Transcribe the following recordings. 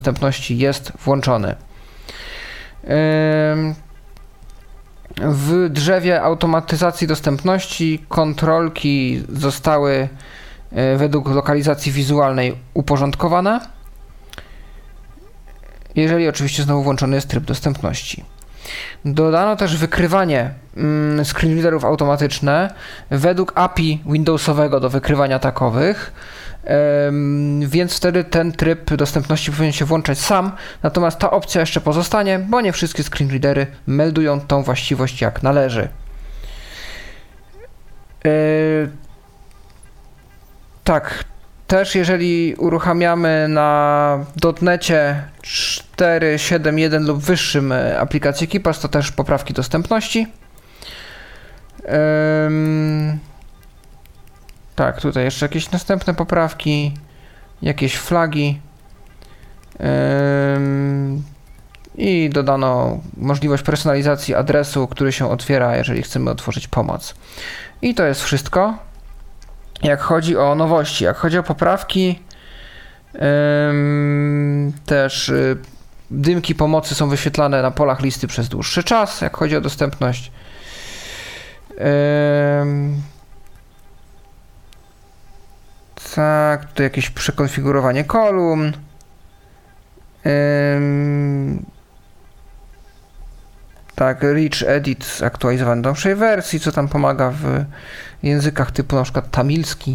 dostępności jest włączony. W drzewie automatyzacji dostępności kontrolki zostały według lokalizacji wizualnej uporządkowane, jeżeli oczywiście znowu włączony jest tryb dostępności. Dodano też wykrywanie screenreaderów automatyczne według API Windowsowego do wykrywania takowych, więc wtedy ten tryb dostępności powinien się włączać sam, natomiast ta opcja jeszcze pozostanie, bo nie wszystkie screenreadery meldują tą właściwość jak należy. Tak, też jeżeli uruchamiamy na .NETie 4.7.1 lub wyższym aplikację KeePass, to też poprawki dostępności. Tak, tutaj jeszcze jakieś następne poprawki, jakieś flagi i dodano możliwość personalizacji adresu, który się otwiera, jeżeli chcemy otworzyć pomoc. I to jest wszystko. Jak chodzi o nowości, jak chodzi o poprawki, też dymki pomocy są wyświetlane na polach listy przez dłuższy czas, jak chodzi o dostępność. Tak, tutaj jakieś przekonfigurowanie kolumn. Tak, Rich Edit aktualizowany do nowszej wersji, co tam pomaga w językach typu na przykład tamilski.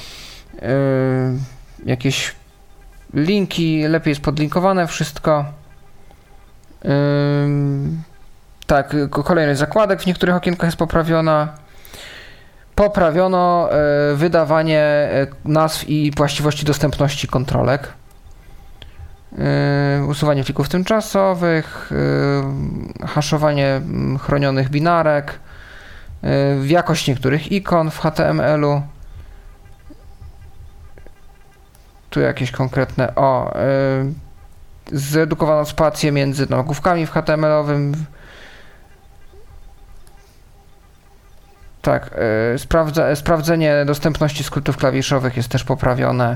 Jakieś linki, lepiej jest podlinkowane wszystko. Tak, kolejność zakładek w niektórych okienkach jest poprawiona. Poprawiono wydawanie nazw i właściwości dostępności kontrolek. Usuwanie plików tymczasowych, haszowanie chronionych binarek, jakość niektórych ikon w HTML-u. Tu jakieś konkretne, zredukowano spację między nagłówkami w HTML-owym. Tak, sprawdzenie dostępności skrótów klawiszowych jest też poprawione.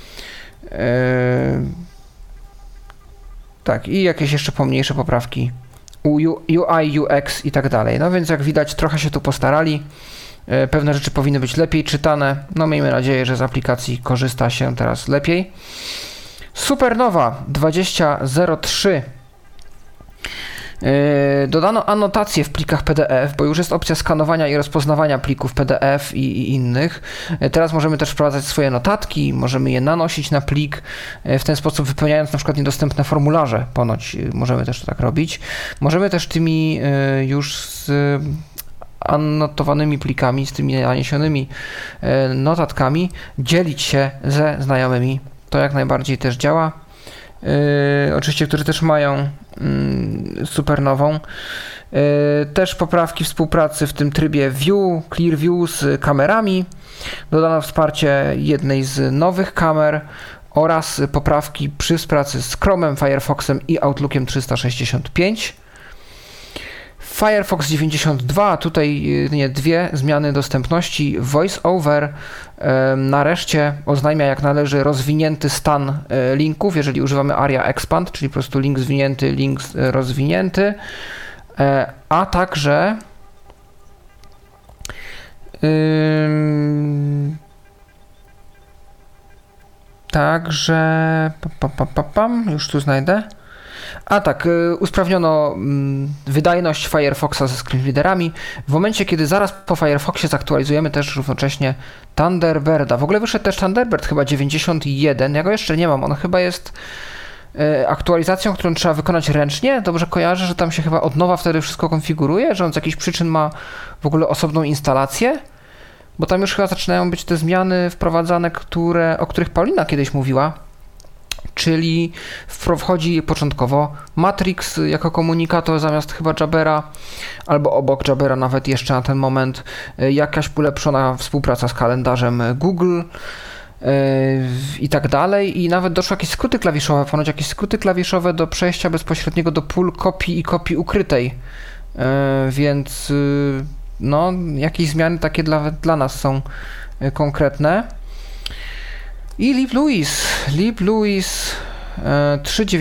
Tak, i jakieś jeszcze pomniejsze poprawki UI, UX i tak dalej. No więc jak widać, trochę się tu postarali. Pewne rzeczy powinny być lepiej czytane. No miejmy nadzieję, że z aplikacji korzysta się teraz lepiej. Supernowa 20.03. Dodano anotacje w plikach PDF, bo już jest opcja skanowania i rozpoznawania plików PDF i innych. Teraz możemy też wprowadzać swoje notatki, możemy je nanosić na plik, w ten sposób wypełniając na przykład niedostępne formularze, ponoć możemy też to tak robić. Możemy też tymi już z anotowanymi plikami, z tymi naniesionymi notatkami dzielić się ze znajomymi. To jak najbardziej też działa. Oczywiście, którzy też mają Supernową. Też poprawki współpracy w tym trybie View, Clear View z kamerami. Dodano wsparcie jednej z nowych kamer oraz poprawki przy współpracy z Chromem, Firefoxem i Outlookiem 365. Firefox 92, tutaj dwie zmiany dostępności. VoiceOver nareszcie oznajmia jak należy rozwinięty stan linków, jeżeli używamy ARIA Expand, czyli po prostu link zwinięty, link rozwinięty, a także już tu znajdę. A tak, usprawniono wydajność Firefoxa ze screenreaderami. W momencie, kiedy zaraz po Firefoxie zaktualizujemy też równocześnie Thunderbirda. W ogóle wyszedł też Thunderbird chyba 91, ja go jeszcze nie mam, on chyba jest aktualizacją, którą trzeba wykonać ręcznie. Dobrze kojarzę, że tam się chyba od nowa wtedy wszystko konfiguruje, że on z jakichś przyczyn ma w ogóle osobną instalację, bo tam już chyba zaczynają być te zmiany wprowadzane, o których Paulina kiedyś mówiła. Czyli wchodzi początkowo Matrix jako komunikator zamiast chyba Jabbera, albo obok Jabbera nawet jeszcze na ten moment jakaś ulepszona współpraca z kalendarzem Google i tak dalej. I nawet doszły jakieś skróty klawiszowe, ponoć jakieś skróty klawiszowe do przejścia bezpośredniego do pól kopii i kopii ukrytej. Więc no, jakieś zmiany takie dla nas są konkretne. I Lip Lewis 3,9